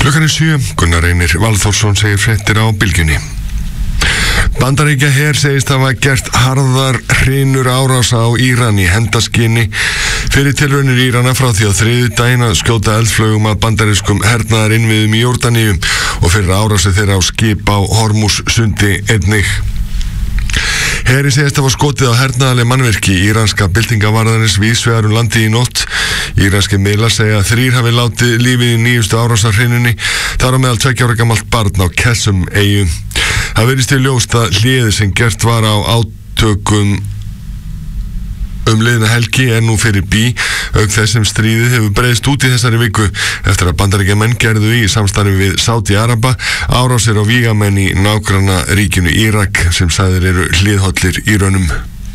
Klukkan 7, Gunnar Reynir Valþórsson segir fréttir á Bylgjunni. Bandaríkjaher segist hafa gert harðar hrynur árása á Íran í hendaskyni fyrir tilraunir Írana frá því á þriðjudaginn að skjóta eldflaugum að bandarískum hernaðarinnviðum í Jórdaníu og fyrir árási þeirra á skip á Hormússundi einnig. Heri segist hafa skotið á hernaðarleg mannvirki íranska byltingavarðarins víðsvegar landið í nótt. Íranski miðlar segja að 3 hafi látið lífið í nýjustu árásarhrynunni, þar á meðal 2 ára gamalt barn á Qesem-eyju. Það virðist til ljóst að hléið sem gert var á átökum liðna helgi nú fyrir bí, auk þess sem stríðið hefur breiðst út í þessari viku eftir að Bandaríkjamenn gerðu í samstarfi við Sádi-Araba árásir á vígamenn í nágranna ríkinu Írak sem sagðir eru hliðhollir Írönum.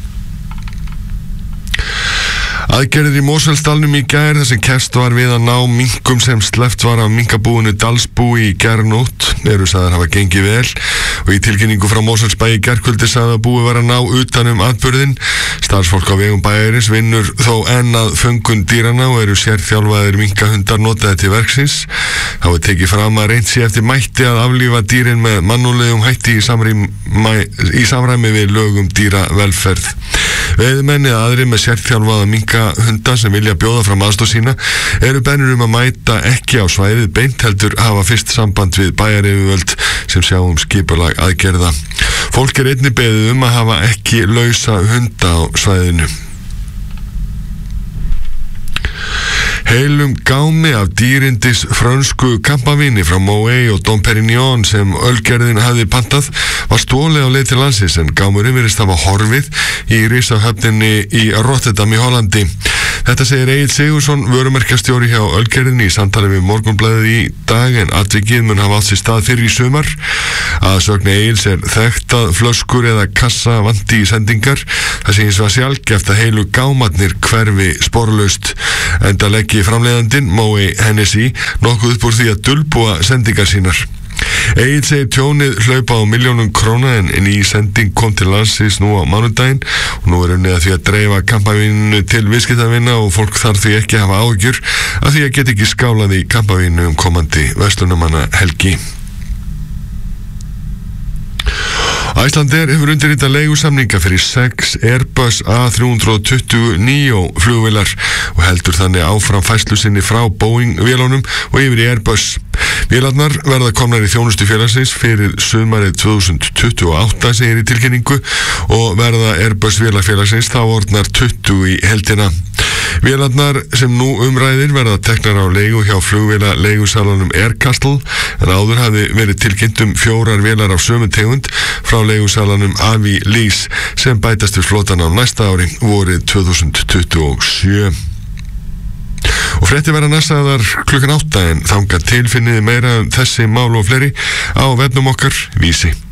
Aðgerðir í Mosfellsdalnum í gær þar sem keppt var við að ná minkum sem sleppt var af minkabúinu Dalsbúi í gærnótt eru sagðar hafa gengið vel og í tilkynningu frá Mosfellsbæ í gærkvöldi sagði að búið var að ná utanum atburðinn. Starfsfólk á vegum bæjarins vinnur þó enn að föngun dýrana og eru sérþjálfaðir minkahundar notaði til verksins. Þá er tekið fram að reynt sé eftir mætti að aflífa dýrin með mannúðlegum hætti í samræmi við lögum dýravelferð. Veiðimenn eða aðrir með sérþjálfaða minkahunda sem vilja bjóða fram aðstoð sína eru beðnir að mæta ekki á svæðið beint heldur hafa fyrst samband við bæjaryfirvöld sem sjá skipulag aðgerða. Fólk er einnig beðið að hafa ekki lausa hunda á svæðinu. Heilum gámi af dýrindis frönsku kampavíni frá Moët og Dom Pérignon sem ölgerðin hafði pantað var stólið á leið til landsins en gámurinn virðist hafa horfið í risahöfninni í Rotterdam í Hollandi. Þetta segir Egill Sigurðsson, vörumerkjastjóri hjá ölgerðinni í samtali við Morgunblaðið í dag en atvikið mun hafa átt sér stað fyrr í sumar. Að sögn Egills er þekkt að flöskur eða kassa vanti í sendingar. Það sé hins vegar sjaldgæft að heilu gámarnir hverfi sporlaust enda leggi framleiðandinn Moët Hennessy nokkuð upp úr því að dulbúa sendingar sínar. Egill segir tjónið hlaupa á milljónum króna en ný sending kom til landsins nú á mánudaginn og nú er unnið að því að dreifa kampavínu til viðskiptavina og fólk þarf því ekki að hafa áhyggjur að því að geta ekki skálað í kampavínu komandi verslunamanna helgi. Icelandair hefur undirritað leigusamninga fyrir 6 Airbus A320neo flugvélar og heldur þannig áfram færslu sinni frá Boeing-vélunum og yfir í Airbus. Vélarnar verða komnar í þjónustu félagsins fyrir sumarið 2028 segir í tilkynningu og verða Airbus vélarfélagsins þá orðnar 20 í heldina. Vélarnar sem nú umræðir verða teknar á leigu hjá flugvéla leigusalanum Aircastle en áður hafði verið tilkynnt 4 vélar af sömu tegund frá leigusalanum Avi Lease sem bætast við flotan á næsta ári vorið 2027. Og fréttir verða næstaðar klukkan 8 en þangað til finniði meira þessi mál og fleiri á vefnum okkar Vísi.